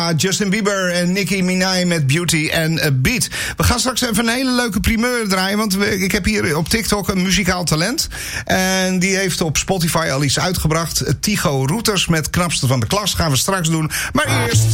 Justin Bieber en Nicki Minaj met Beauty and a Beat. We gaan straks even een hele leuke primeur draaien, want ik heb hier op TikTok een muzikaal talent. En die heeft op Spotify al iets uitgebracht. Tycho Routers met Knapste van de Klas gaan we straks doen. Maar eerst...